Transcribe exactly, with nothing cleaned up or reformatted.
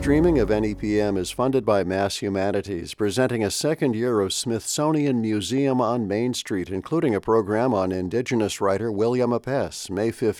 streaming of N E P M is funded by Mass Humanities, presenting a second year of Smithsonian Museum on Main Street, including a program on Indigenous writer William Apess, May fifteenth.